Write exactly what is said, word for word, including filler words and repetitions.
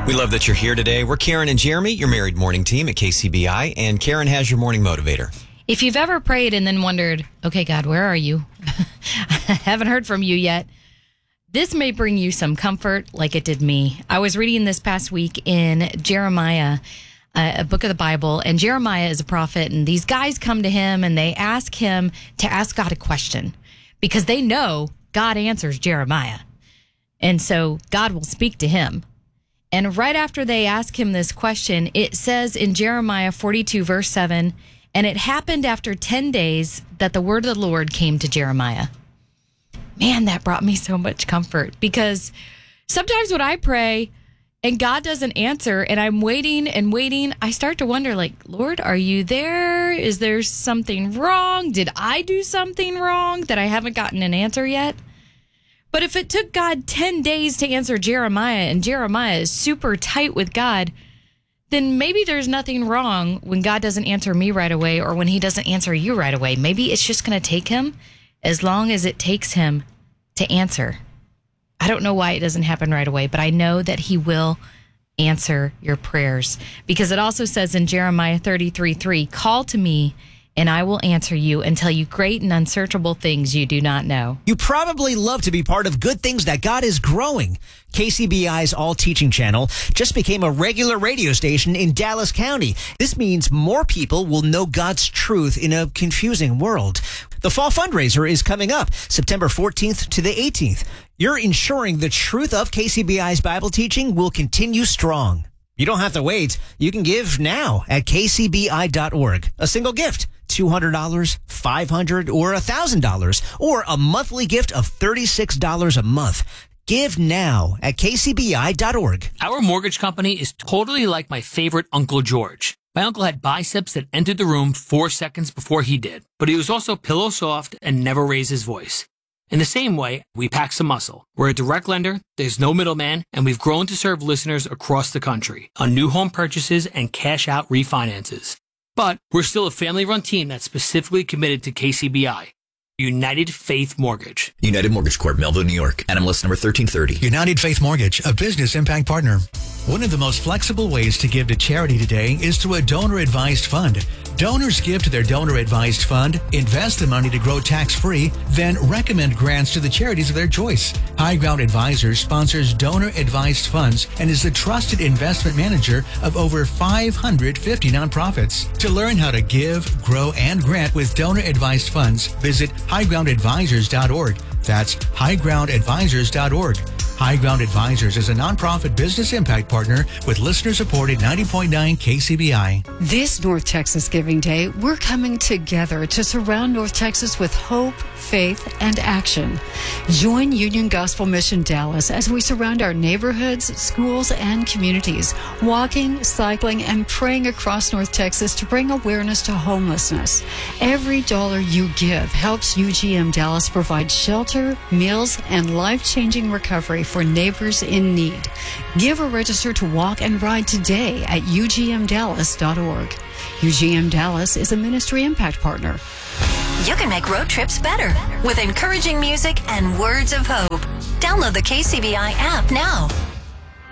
We love that you're here today. We're Karen and Jeremy, your married morning team at K C B I, and Karen has your morning motivator. If you've ever prayed and then wondered, okay, God, where are you? I haven't heard from you yet. This may bring you some comfort like it did me. I was reading this past week in Jeremiah, uh, a book of the Bible, and Jeremiah is a prophet, and these guys come to him and they ask him to ask God a question because they know God answers Jeremiah. And so God will speak to him. And right after they ask him this question, it says in Jeremiah forty-two, verse seven, and it happened after ten days that the word of the Lord came to Jeremiah. Man, that brought me so much comfort because sometimes when I pray and God doesn't answer and I'm waiting and waiting, I start to wonder, like, Lord, are you there? Is there something wrong? Did I do something wrong that I haven't gotten an answer yet? But if it took God ten days to answer Jeremiah and Jeremiah is super tight with God, then maybe there's nothing wrong when God doesn't answer me right away or when he doesn't answer you right away. Maybe it's just going to take him as long as it takes him to answer. I don't know why it doesn't happen right away, but I know that he will answer your prayers because it also says in Jeremiah thirty-three three, call to me and I will answer you and tell you great and unsearchable things you do not know. You probably love to be part of good things that God is growing. K C B I's All Teaching Channel just became a regular radio station in Dallas County. This means more people will know God's truth in a confusing world. The fall fundraiser is coming up September fourteenth to the eighteenth. You're ensuring the truth of K C B I's Bible teaching will continue strong. You don't have to wait. You can give now at k c b i dot org. A single gift, two hundred dollars, five hundred dollars, or one thousand dollars, or a monthly gift of thirty-six dollars a month. Give now at k c b i dot org. Our mortgage company is totally like my favorite Uncle George. My uncle had biceps that entered the room four seconds before he did, but he was also pillow soft and never raised his voice. In the same way, we pack some muscle. We're a direct lender, there's no middleman, and we've grown to serve listeners across the country on new home purchases and cash-out refinances. But we're still a family-run team that's specifically committed to K C B I. United Faith Mortgage. United Mortgage Corp, Melville, New York. N M L S number thirteen thirty. United Faith Mortgage, a business impact partner. One of the most flexible ways to give to charity today is through a donor-advised fund. Donors give to their donor-advised fund, invest the money to grow tax-free, then recommend grants to the charities of their choice. High Ground Advisors sponsors donor-advised funds and is the trusted investment manager of over five hundred fifty nonprofits. To learn how to give, grow, and grant with donor-advised funds, visit high ground advisors dot org. That's high ground advisors dot org. High Ground Advisors is a nonprofit business impact partner with listener-supported ninety point nine K C B I. This North Texas Giving Day, we're coming together to surround North Texas with hope, faith, and action. Join Union Gospel Mission Dallas as we surround our neighborhoods, schools, and communities, walking, cycling, and praying across North Texas to bring awareness to homelessness. Every dollar you give helps U G M Dallas provide shelter, meals, and life-changing recovery for neighbors in need. Give or register to walk and ride today at u g m dallas dot org. U G M Dallas is a ministry impact partner. You can make road trips better with encouraging music and words of hope. Download the K C B I app now.